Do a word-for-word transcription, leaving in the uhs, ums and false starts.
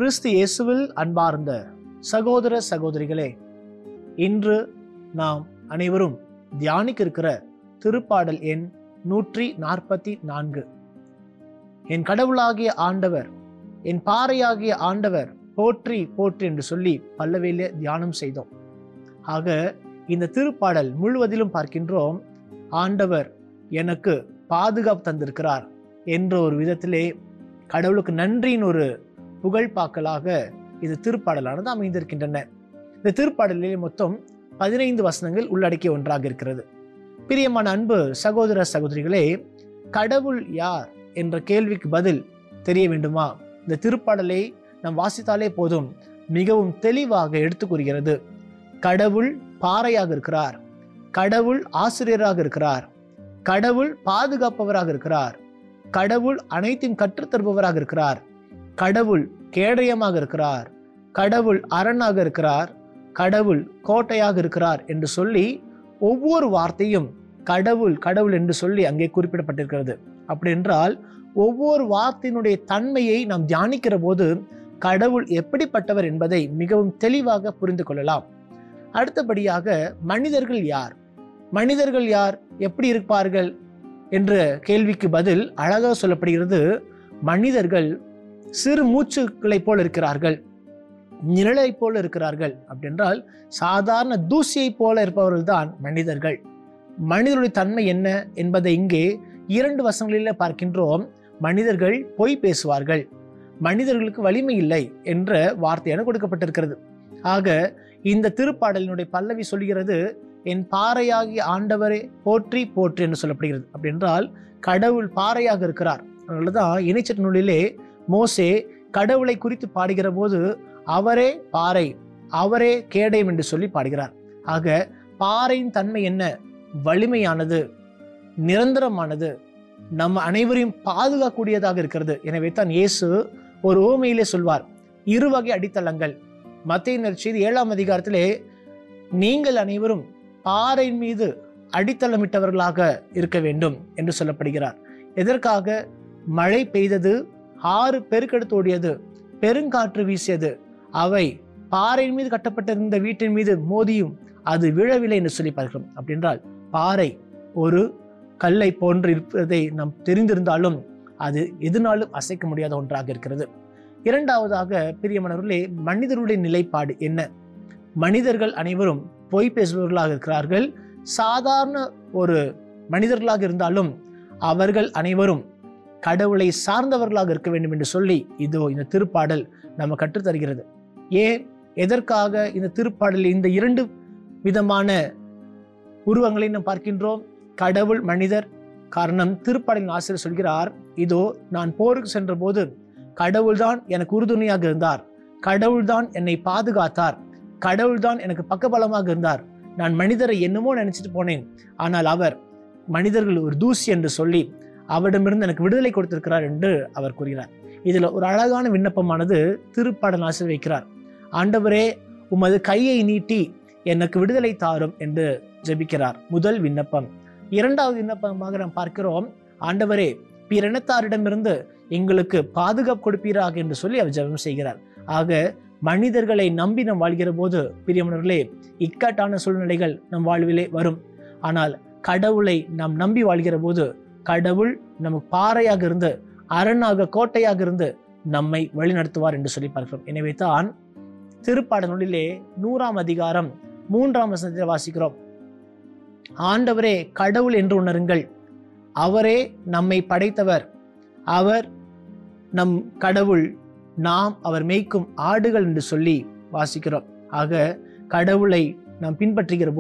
கிறிஸ்து இயேசுவில் அன்பார்ந்த சகோதர சகோதரிகளே, இன்று நாம் அனைவரும் தியானிக்க இருக்கிற திருப்பாடல் எண் நூற்றி நாற்பத்தி நான்கு. என் கடவுளாகிய ஆண்டவர், என் பாறையாகிய ஆண்டவர் போற்றி போற்றி என்று சொல்லி பல்லவியிலே தியானம் செய்தோம். ஆக இந்த திருப்பாடல் முழுவதிலும் பார்க்கின்றோம், ஆண்டவர் எனக்கு பாதுகாப்பு தந்திருக்கிறார் என்ற ஒரு விதத்திலே கடவுளுக்கு நன்றியின் ஒரு புகழ்பாக்கலாக இந்த திருப்பாடலானது அமைந்திருக்கின்றன. இந்த திருப்பாடலிலே மொத்தம் பதினைந்து வசனங்கள் உள்ளடக்கிய ஒன்றாக இருக்கிறது. பிரியமான அன்பு சகோதர சகோதரிகளே, கடவுள் யார் என்ற கேள்விக்கு பதில் தெரிய வேண்டுமா? இந்த திருப்பாடலை நாம் வாசித்தாலே போதும், மிகவும் தெளிவாக எடுத்து கூறுகிறது. கடவுள் பாறையாக இருக்கிறார், கடவுள் ஆசிரியராக இருக்கிறார், கடவுள் பாதுகாப்பவராக இருக்கிறார், கடவுள் அனைத்தையும் கற்றுத்தருபவராக இருக்கிறார், கடவுள் கேடயமாக இருக்கிறார், கடவுள் அரணாக இருக்கிறார், கடவுள் கோட்டையாக இருக்கிறார் என்று சொல்லி ஒவ்வொரு வார்த்தையும் கடவுள் கடவுள் என்று சொல்லி அங்கே குறிப்பிடப்பட்டிருக்கிறது. அப்படி என்றால் ஒவ்வொரு வார்த்தையினுடைய தன்மையை நாம் தியானிக்கிற போது கடவுள் எப்படிப்பட்டவர் என்பதை மிகவும் தெளிவாக புரிந்து கொள்ளலாம். அடுத்தபடியாக மனிதர்கள் யார், மனிதர்கள் யார், எப்படி இருப்பார்கள் என்ற கேள்விக்கு பதில் அழகாக சொல்லப்படுகிறது. மனிதர்கள் சிறு மூச்சுக்களை போல இருக்கிறார்கள், நிழலை போல இருக்கிறார்கள். அப்படின்றால் சாதாரண தூசியை போல இருப்பவர்கள் தான் மனிதர்கள். மனிதனுடைய தன்மை என்ன என்பதை இங்கே இரண்டு வசனங்களில் பார்க்கின்றோம். மனிதர்கள் பொய் பேசுவார்கள், மனிதர்களுக்கு வலிமை இல்லை என்ற வார்த்தையான கொடுக்கப்பட்டிருக்கிறது. ஆக இந்த திருப்பாடலினுடைய பல்லவி சொல்கிறது, என் பாறையாகிய ஆண்டவரே போற்றி போற்றி என்று சொல்லப்படுகிறது. அப்படி என்றால் கடவுள் பாறையாக இருக்கிறார். அதனாலதான் இணைச்சட்ட நூலிலே மோசே கடவுளை குறித்து பாடுகிற போது அவரே பாறை, அவரே கேடயம் என்று சொல்லி பாடுகிறார். ஆக பாறையின் தன்மை என்ன? வலிமையானது, நிரந்தரமானது, நம்ம அனைவரையும் பாதுகாக்கக்கூடியதாக இருக்கிறது. எனவே தான் இயேசு ஒரு உவமையிலே சொல்வார், இரு வகை அடித்தளங்கள். மத்தேயு நற்செய்தி ஏழாம் அதிகாரத்திலே நீங்கள் அனைவரும் பாறையின் மீது அடித்தளமிட்டவர்களாக இருக்க வேண்டும் என்று சொல்லப்படுகிறார். எதற்காக? மழை பெய்தது, ஆறு பெருக்கெடுத்து ஓடியது, பெருங்காற்று வீசியது, அவை பாறையின் மீது கட்டப்பட்டிருந்த வீட்டின் மீது மோதியும் அது விழவில்லை என்று சொல்லி பார்க்கிறோம். அப்படின்றால் பாறை ஒரு கல்லை போன்று இருப்பதை நாம் தெரிந்திருந்தாலும் அது எதனாலும் அசைக்க முடியாத ஒன்றாக இருக்கிறது. இரண்டாவதாக பிரியமானவர்களே, மனிதருடைய நிலைப்பாடு என்ன? மனிதர்கள் அனைவரும் பொய் பேசுபவர்களாக இருக்கிறார்கள். சாதாரண ஒரு மனிதர்களாக இருந்தாலும் அவர்கள் அனைவரும் கடவுளை சார்ந்தவர்களாக இருக்க வேண்டும் என்று சொல்லி இதோ இந்த திருப்பாடல் நம்ம கற்றுத்தருகிறது. ஏன், எதற்காக இந்த திருப்பாடலில் இந்த இரண்டு விதமான உருவங்களை நாம் பார்க்கின்றோம்? கடவுள், மனிதர். காரணம், திருப்பாடலின் ஆசிரியர் சொல்கிறார், இதோ நான் போருக்கு சென்ற போது கடவுள்தான் எனக்கு உறுதுணையாக இருந்தார், கடவுள்தான் என்னை பாதுகாத்தார், கடவுள்தான் எனக்கு பக்கபலமாக இருந்தார். நான் மனிதரை என்னமோ நினைச்சிட்டு போனேன், ஆனால் அவர் மனிதர்கள் ஒரு தூசி என்று சொல்லி அவரிடமிருந்து எனக்கு விடுதலை கொடுத்திருக்கிறார் என்று அவர் கூறுகிறார். இதுல ஒரு அழகான விண்ணப்பமானது திருப்பாடல் ஆசிரியர் வைக்கிறார். ஆண்டவரே, உமது கையை நீட்டி எனக்கு விடுதலை தாரும் என்று ஜெபிக்கிறார். முதல் விண்ணப்பம். இரண்டாவது விண்ணப்பமாக நாம் பார்க்கிறோம், ஆண்டவரே பிறனத்தாரிடமிருந்து எங்களுக்கு பாதுகாப்பு கொடுப்பீராக என்று சொல்லி அவர் ஜெபம் செய்கிறார். ஆக மனிதர்களை நம்பி நாம் வாழ்கிற போது பிரியமானவர்களே, இக்கட்டான சூழ்நிலைகள் நம் வாழ்விலே வரும். ஆனால் கடவுளை நாம் நம்பி வாழ்கிற போது கடவுள் நமக்கு பாறையாக இருந்து, அரணாக, கோட்டையாக இருந்து நம்மை வழிநடத்துவார் என்று சொல்லி பார்க்கிறோம். எனவே தான் திருப்பாடல் நூலிலே நூறாம் அதிகாரம் மூன்றாம் வசனத்தில் வாசிக்கிறோம், ஆண்டவரே கடவுள் என்று உணருங்கள், அவரே நம்மை படைத்தவர், அவர் நம் கடவுள், நாம் அவர் மேய்க்கும் ஆடுகள் என்று சொல்லி வாசிக்கிறோம். ஆக கடவுளை நாம் பின்பற்றுகிற